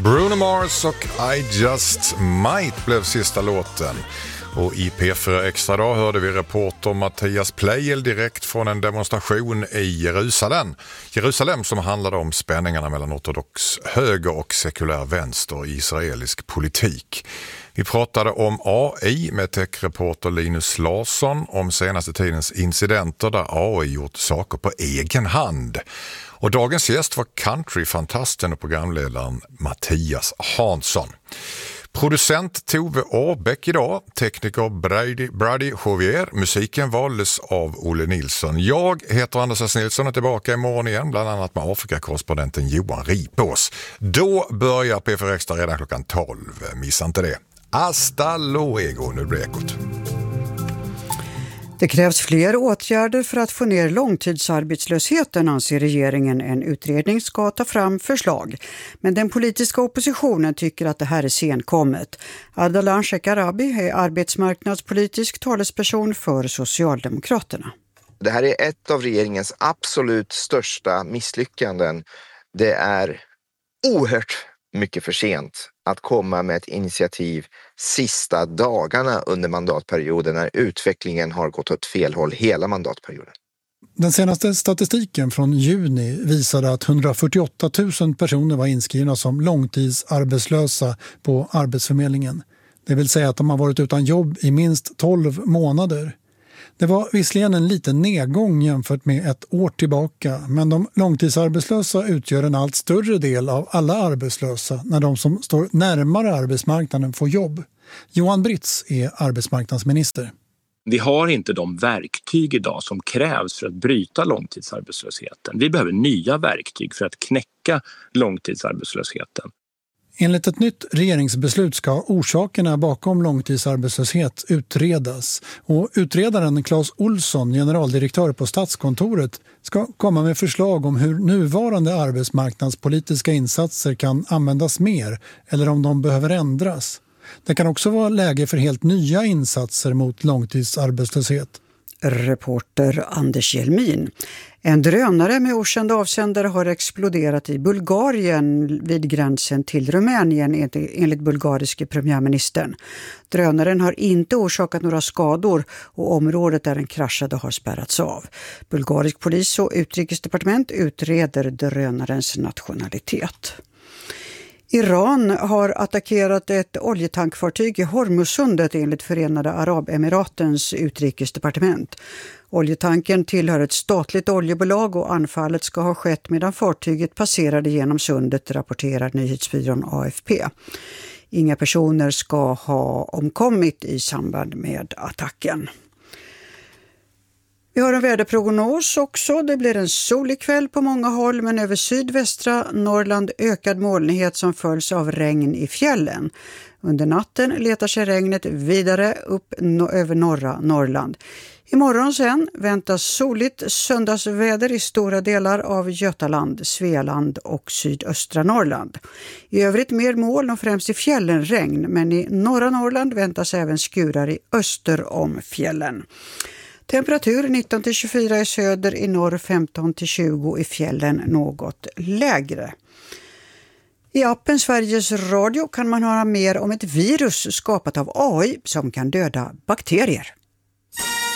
Bruno Mars och I Just Might blev sista låten. Och i P4 Extra dag hörde vi reporter Mattias Pleijel direkt från en demonstration i Jerusalem som handlade om spänningarna mellan ortodox höger och sekulär vänster i israelisk politik. Vi pratade om AI med techreporter Linus Larsson om senaste tidens incidenter där AI gjort saker på egen hand. Och dagens gäst var countryfantasten och programledaren Mattias Hansson. Producent Tove Årbäck idag, tekniker Brady Jovier, musiken valdes av Olle Nilsson. Jag heter Anders S. Nilsson och är tillbaka imorgon igen, bland annat med Afrikakorrespondenten Johan Ripås. Då börjar P4 Extra redan klockan 12, missa inte det. Hasta luego, nu blir ekot. Det krävs fler åtgärder för att få ner långtidsarbetslösheten, anser regeringen. En utredning ska ta fram förslag. Men den politiska oppositionen tycker att det här är senkommet. Ardalan Shekarabi är arbetsmarknadspolitisk talesperson för Socialdemokraterna. Det här är ett av regeringens absolut största misslyckanden. Det är oerhört mycket för sent att komma med ett initiativ sista dagarna under mandatperioden när utvecklingen har gått åt fel håll hela mandatperioden. Den senaste statistiken från juni visade att 148 000 personer var inskrivna som långtidsarbetslösa på Arbetsförmedlingen. Det vill säga att de har varit utan jobb i minst 12 månader. Det var visserligen en liten nedgång jämfört med ett år tillbaka, men de långtidsarbetslösa utgör en allt större del av alla arbetslösa när de som står närmare arbetsmarknaden får jobb. Johan Britz är arbetsmarknadsminister. Vi har inte de verktyg idag som krävs för att bryta långtidsarbetslösheten. Vi behöver nya verktyg för att knäcka långtidsarbetslösheten. Enligt ett nytt regeringsbeslut ska orsakerna bakom långtidsarbetslöshet utredas. Och utredaren Claes Olsson, generaldirektör på Statskontoret, ska komma med förslag om hur nuvarande arbetsmarknadspolitiska insatser kan användas mer eller om de behöver ändras. Det kan också vara läge för helt nya insatser mot långtidsarbetslöshet. Reporter Anders Jelmin. En drönare med okänd avsändare har exploderat i Bulgarien vid gränsen till Rumänien enligt bulgariske premiärministern. Drönaren har inte orsakat några skador och området där den kraschade har spärrats av. Bulgarisk polis och utrikesdepartement utreder drönarens nationalitet. Iran har attackerat ett oljetankfartyg i Hormuzsundet enligt Förenade Arabemiratens utrikesdepartement. Oljetanken tillhör ett statligt oljebolag och anfallet ska ha skett medan fartyget passerade genom sundet, rapporterar nyhetsbyrån AFP. Inga personer ska ha omkommit i samband med attacken. Vi har en väderprognos också. Det blir en solig kväll på många håll, men över sydvästra Norrland ökad molnighet som följs av regn i fjällen. Under natten letar sig regnet vidare upp över norra Norrland. Imorgon sen väntas soligt söndagsväder i stora delar av Götaland, Svealand och sydöstra Norrland. I övrigt mer moln och främst i fjällen regn, men i norra Norrland väntas även skurar i öster om fjällen. Temperatur 19-24 i söder, i norr 15-20 i fjällen något lägre. I appen Sveriges Radio kan man höra mer om ett virus skapat av AI som kan döda bakterier.